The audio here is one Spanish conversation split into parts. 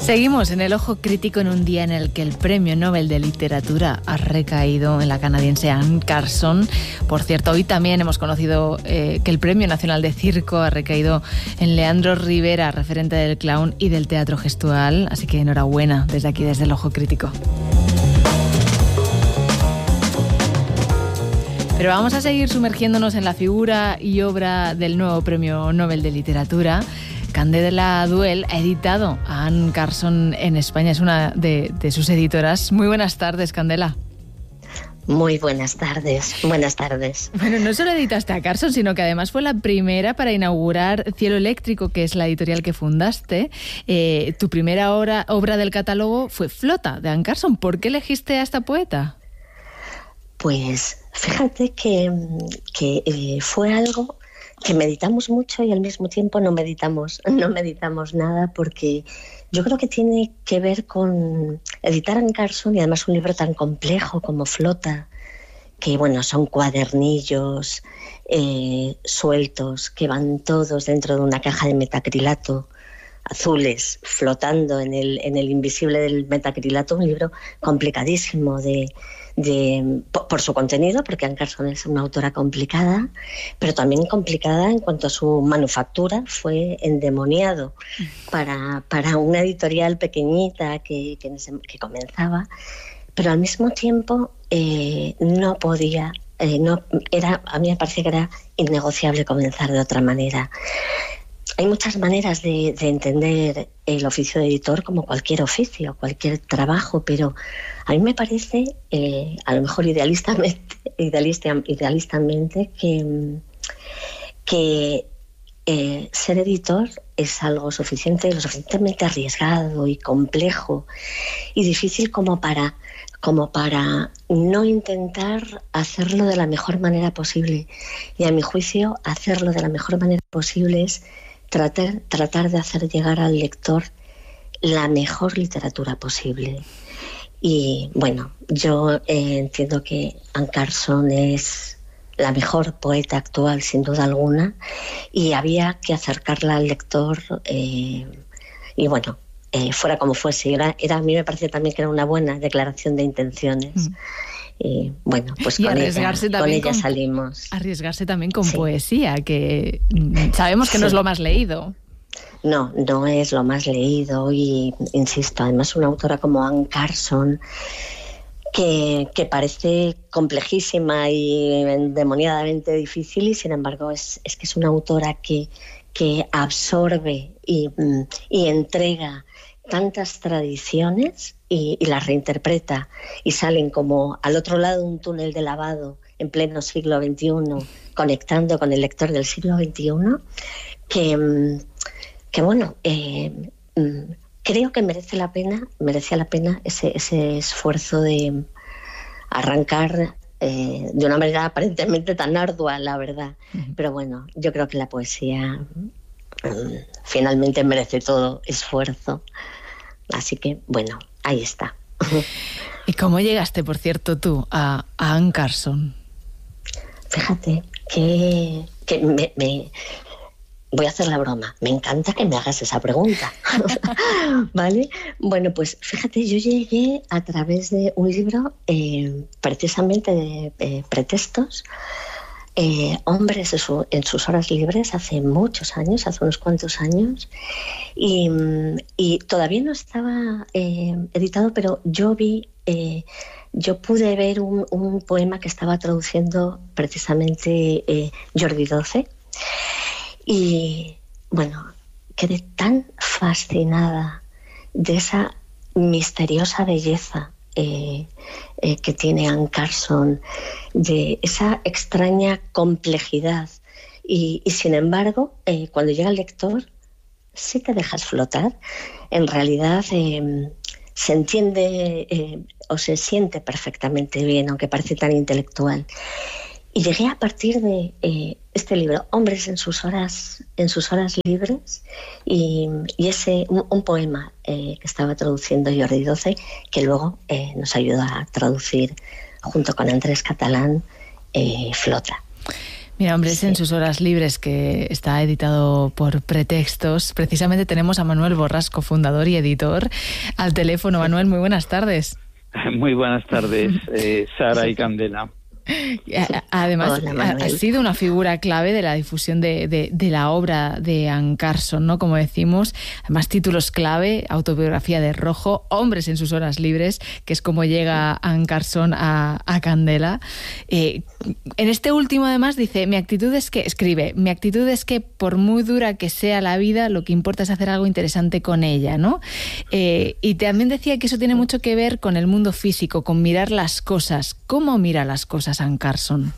Seguimos en el ojo crítico en un día en el que el Premio Nobel de Literatura ha recaído en la canadiense Anne Carson. Por cierto, hoy también hemos conocido que el Premio Nacional de Circo ha recaído en Leandro Rivera, referente del clown y del teatro gestual. Así que enhorabuena desde aquí, desde el ojo crítico. Pero vamos a seguir sumergiéndonos en la figura y obra del nuevo Premio Nobel de Literatura. Candela Duel ha editado a Anne Carson en España, es una de sus editoras. Muy buenas tardes, Candela. Muy buenas tardes, buenas tardes. Bueno, no solo editaste a Carson, sino que además fue la primera para inaugurar Cielo Eléctrico, que es la editorial que fundaste. Tu primera obra del catálogo fue Flota, de Anne Carson. ¿Por qué elegiste a esta poeta? Pues fíjate que fue algo que meditamos mucho y al mismo tiempo no meditamos nada, porque yo creo que tiene que ver con editar a Anne Carson, y además un libro tan complejo como Flota, que bueno, son cuadernillos sueltos que van todos dentro de una caja de metacrilato, azules, flotando en el invisible del metacrilato. Un libro complicadísimo por su contenido, porque Anne Carson es una autora complicada, pero también complicada en cuanto a su manufactura. Fue endemoniado para una editorial pequeñita que comenzaba, pero al mismo tiempo no podía, a mí me parece que era innegociable comenzar de otra manera. Hay muchas maneras de entender el oficio de editor, como cualquier oficio, cualquier trabajo, pero a mí me parece, a lo mejor idealistamente, que ser editor es algo lo suficientemente arriesgado y complejo y difícil como para no intentar hacerlo de la mejor manera posible. Y a mi juicio, hacerlo de la mejor manera posible es tratar de hacer llegar al lector la mejor literatura posible. Y bueno, yo entiendo que Anne Carson es la mejor poeta actual, sin duda alguna, y había que acercarla al lector, y bueno, fuera como fuese. A mí me parece también que era una buena declaración de intenciones. Y bueno, pues con ella salimos. Arriesgarse también con poesía, que sabemos que no es lo más leído. No es lo más leído, y insisto, además una autora como Anne Carson, que parece complejísima y endemoniadamente difícil, y sin embargo es que es una autora que absorbe y entrega tantas tradiciones y las reinterpreta, y salen como al otro lado de un túnel de lavado en pleno siglo XXI, conectando con el lector del siglo XXI, que bueno, creo que merecía la pena ese esfuerzo de arrancar de una manera aparentemente tan ardua, la verdad. Pero bueno, yo creo que la poesía finalmente merece todo esfuerzo. Así que bueno, ahí está. ¿Y cómo llegaste, por cierto, tú a Anne Carson? Fíjate que me voy a hacer la broma. Me encanta que me hagas esa pregunta. ¿Vale? Bueno, pues fíjate, yo llegué a través de un libro precisamente de pretextos, Hombres en sus horas libres, hace muchos años, hace unos cuantos años, y todavía no estaba editado, pero yo pude ver un poema que estaba traduciendo precisamente Jordi Doce, y bueno, quedé tan fascinada de esa misteriosa belleza que tiene Anne Carson, de esa extraña complejidad, y sin embargo, cuando llega el lector, sí te dejas flotar. En realidad se entiende o se siente perfectamente bien, aunque parece tan intelectual. Y llegué a partir de este libro, Hombres en sus horas libres, y un poema que estaba traduciendo Jordi Doce, que luego nos ayudó a traducir junto con Andrés Catalán, Flota. Mira, Hombres en sus horas libres, que está editado por Pretextos. Precisamente tenemos a Manuel Borrasco, fundador y editor, al teléfono. Manuel, muy buenas tardes. Muy buenas tardes, Sara y Candela. Además, Hola, ha sido una figura clave de la difusión de la obra de Anne Carson, ¿no? Como decimos, además títulos clave: Autobiografía de Rojo, Hombres en sus horas libres, que es como llega Anne Carson a Candela. En este último, además, dice: mi actitud es que por muy dura que sea la vida, lo que importa es hacer algo interesante con ella, ¿no? Y también decía que eso tiene mucho que ver con el mundo físico, con mirar las cosas. ¿Cómo mira las cosas Anne Carson?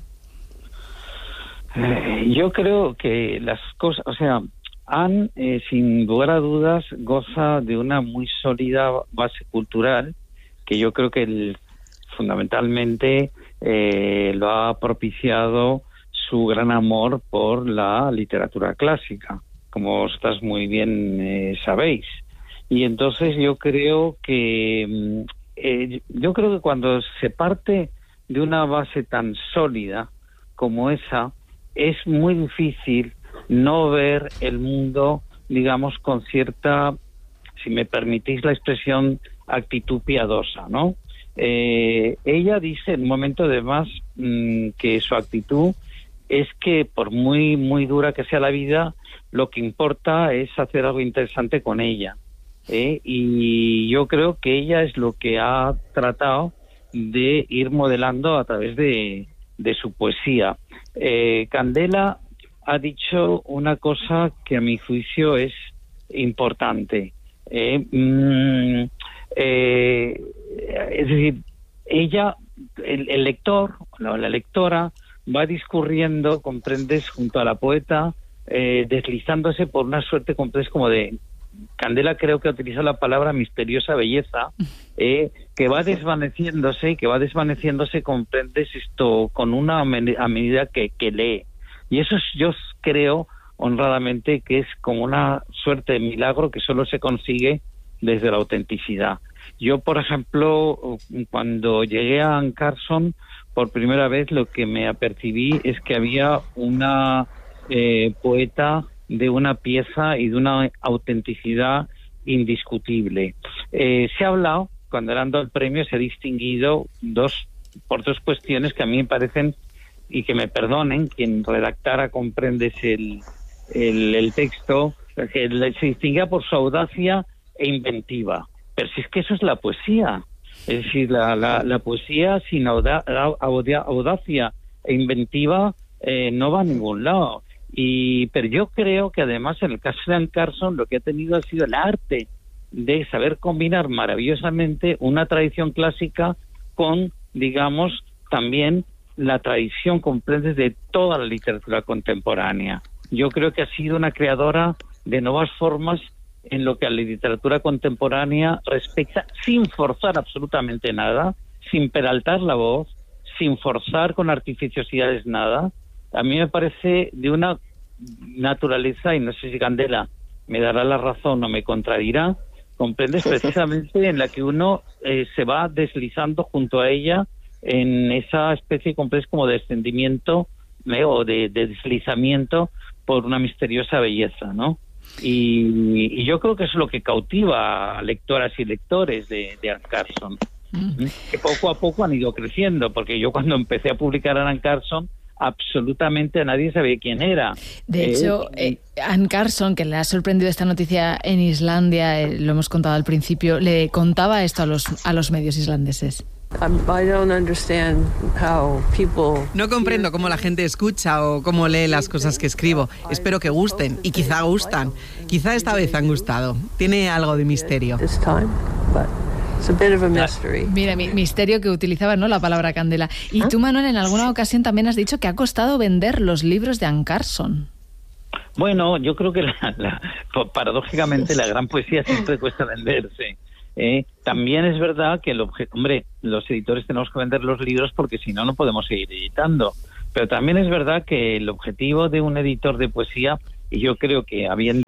Yo creo que las cosas, Anne, sin lugar a dudas, goza de una muy sólida base cultural, que yo creo que fundamentalmente lo ha propiciado su gran amor por la literatura clásica, como vosotras muy bien sabéis. Y entonces yo creo que cuando se parte de una base tan sólida como esa, es muy difícil no ver el mundo, digamos, con cierta, si me permitís la expresión, actitud piadosa, ¿no? Ella dice en un momento además que su actitud es que por muy, muy dura que sea la vida, lo que importa es hacer algo interesante con ella. Y yo creo que ella es lo que ha tratado de ir modelando a través de su poesía. Candela ha dicho una cosa que a mi juicio es importante. Es decir, ella, el lector, la lectora, va discurriendo, comprendes, junto a la poeta, deslizándose por una suerte, comprendes, como de... Candela creo que utiliza la palabra misteriosa belleza, que va desvaneciéndose, comprendes esto, con una a medida que lee. Y eso yo creo, honradamente, que es como una suerte de milagro que solo se consigue desde la autenticidad. Yo, por ejemplo, cuando llegué a Anne Carson, por primera vez lo que me apercibí es que había una poeta de una pieza y de una autenticidad indiscutible. Se ha hablado, cuando le han dado el premio, se ha distinguido por dos cuestiones que a mí me parecen, y que me perdonen quien redactara, comprendes, el texto, que se distinguía por su audacia e inventiva. Pero si es que eso es la poesía. Es decir, la poesía sin audacia e inventiva no va a ningún lado. Pero yo creo que además en el caso de Anne Carson lo que ha tenido ha sido el arte de saber combinar maravillosamente una tradición clásica con, digamos, también la tradición, comprendes, de toda la literatura contemporánea. Yo creo que ha sido una creadora de nuevas formas en lo que a la literatura contemporánea respecta, sin forzar absolutamente nada, sin peraltar la voz, sin forzar con artificiosidades nada. A mí me parece de una naturaleza, y no sé si Candela me dará la razón o me contradirá, comprendes, precisamente en la que uno se va deslizando junto a ella en esa especie, comprendes, como de descendimiento o de deslizamiento por una misteriosa belleza, ¿no? Y yo creo que eso es lo que cautiva a lectoras y lectores de Anne Carson, que poco a poco han ido creciendo, porque yo cuando empecé a publicar a Anne Carson, absolutamente nadie sabía quién era. De hecho, Anne Carson, que le ha sorprendido esta noticia en Islandia, lo hemos contado al principio, le contaba esto a los medios islandeses. No comprendo cómo la gente escucha o cómo lee las cosas que escribo. Espero que gusten, y quizá gustan. Quizá esta vez han gustado. Tiene algo de misterio. Mira, misterio, que utilizaba, ¿no?, la palabra Candela. Y tú, Manuel, en alguna ocasión también has dicho que ha costado vender los libros de Anne Carson. Bueno, yo creo que paradójicamente la gran poesía siempre cuesta venderse. También es verdad que los editores tenemos que vender los libros porque si no, no podemos seguir editando. Pero también es verdad que el objetivo de un editor de poesía, y yo creo que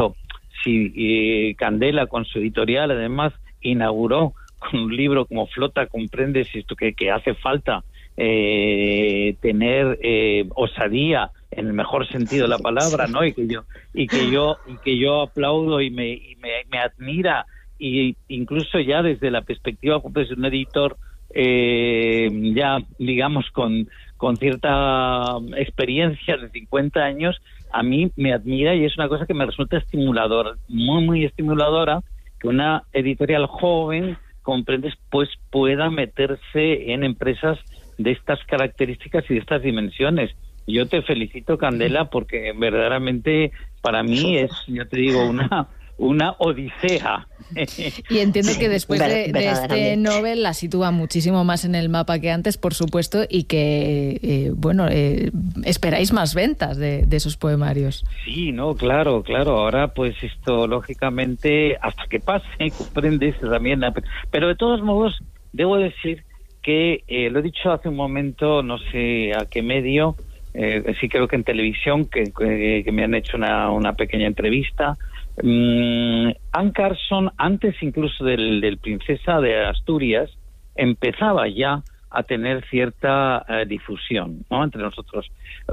Candela con su editorial además inauguró con un libro como Flota, comprendes esto que hace falta tener osadía en el mejor sentido de la palabra, ¿no? Y que yo aplaudo y me admira, y incluso ya desde la perspectiva pues, de un editor ya digamos con cierta experiencia de 50 años, a mí me admira y es una cosa que me resulta estimuladora, muy estimuladora, que una editorial joven, comprendes, pues pueda meterse en empresas de estas características y de estas dimensiones. Yo te felicito, Candela, porque verdaderamente para mí es, yo te digo, una odisea. Y entiendo que después de este Nobel la sitúa muchísimo más en el mapa que antes, por supuesto, y que, esperáis más ventas de esos poemarios. Sí, no, claro. Ahora, pues esto, lógicamente, hasta que pase, comprendes también. Pero de todos modos, debo decir que, lo he dicho hace un momento, no sé a qué medio, sí creo que en televisión, que me han hecho una pequeña entrevista. Anne Carson, antes incluso del Princesa de Asturias, empezaba ya a tener cierta difusión, ¿no? Entre nosotros.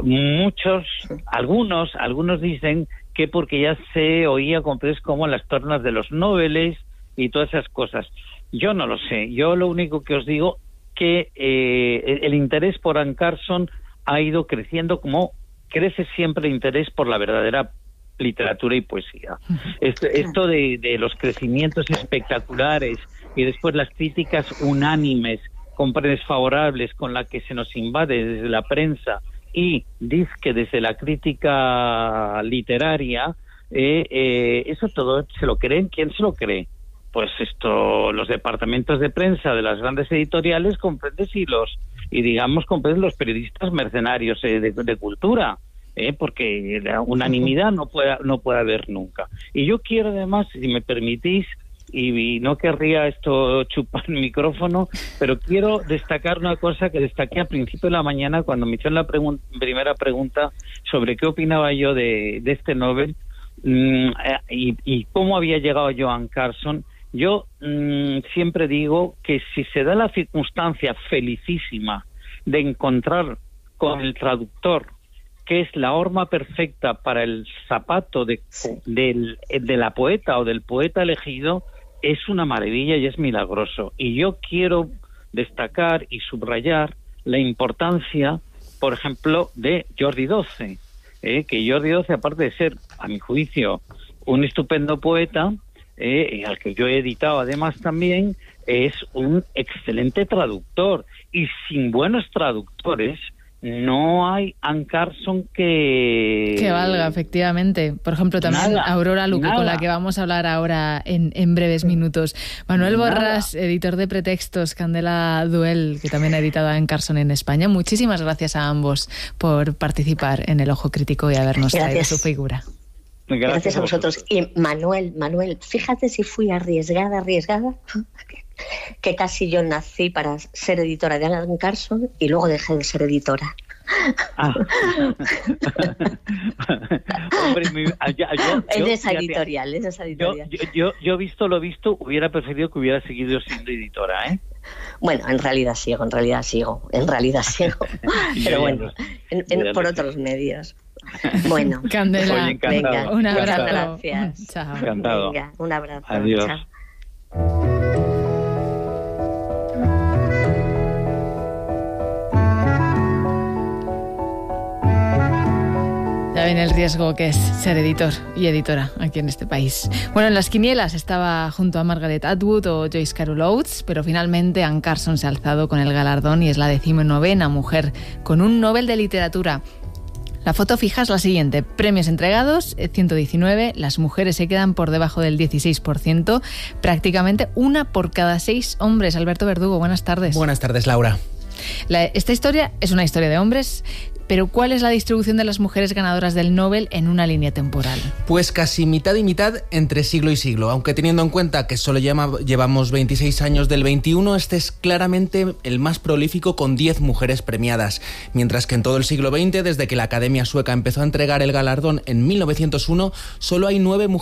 Algunos dicen que porque ya se oía como las tornas de los Nobeles y todas esas cosas. Yo no lo sé. Yo lo único que os digo que el interés por Anne Carson ha ido creciendo como crece siempre el interés por la verdadera literatura y poesía. Esto de los crecimientos espectaculares y después las críticas unánimes, comprendes, favorables, con la que se nos invade desde la prensa y dizque desde la crítica literaria, eso todo se lo creen. ¿Quién se lo cree? Pues los departamentos de prensa de las grandes editoriales, comprendes, y digamos, comprendes, los periodistas mercenarios de cultura. Porque la unanimidad no puede haber nunca. Y yo quiero además, si me permitís, y no querría esto chupar el micrófono, pero quiero destacar una cosa que destaqué al principio de la mañana cuando me hicieron la primera pregunta sobre qué opinaba yo de este Nobel y cómo había llegado yo a Anne Carson. Yo siempre digo que si se da la circunstancia felicísima de encontrar con el traductor, que es la horma perfecta para el zapato de la poeta o del poeta elegido, es una maravilla y es milagroso. Y yo quiero destacar y subrayar la importancia, por ejemplo, de Jordi Doce, que Jordi Doce, aparte de ser, a mi juicio, un estupendo poeta, al que yo he editado además también, es un excelente traductor. Y sin buenos traductores no hay Anne Carson que valga, efectivamente. Por ejemplo, también Aurora Luque, con la que vamos a hablar ahora en breves minutos. Manuel Borràs, editor de Pretextos, Candela Duel, que también ha editado a Anne Carson en España. Muchísimas gracias a ambos por participar en El Ojo Crítico y habernos traído su figura. Gracias a vosotros. Y Manuel, fíjate si fui arriesgada, que casi yo nací para ser editora de Anne Carson y luego dejé de ser editora. Hombre, es esa editorial. Yo visto lo visto, hubiera preferido que hubiera seguido siendo editora, Bueno, en realidad sigo. Pero bueno, por otros medios. Bueno, Candela, venga, un abrazo. Gracias. Chao. Encantado. Venga, un abrazo. Adiós. Chao. Ya ven el riesgo que es ser editor y editora aquí en este país. Bueno, en las quinielas estaba junto a Margaret Atwood o Joyce Carol Oates, pero finalmente Anne Carson se ha alzado con el galardón y es la 19ª mujer con un Nobel de Literatura. La foto fija es la siguiente: premios entregados, 119, las mujeres se quedan por debajo del 16%, prácticamente una por cada 6 hombres. Alberto Verdugo, buenas tardes. Buenas tardes, Laura. Esta historia es una historia de hombres, pero ¿cuál es la distribución de las mujeres ganadoras del Nobel en una línea temporal? Pues casi mitad y mitad entre siglo y siglo, aunque teniendo en cuenta que solo llevamos 26 años del 21, este es claramente el más prolífico con 10 mujeres premiadas, mientras que en todo el siglo XX, desde que la Academia Sueca empezó a entregar el galardón en 1901, solo hay 9 mujeres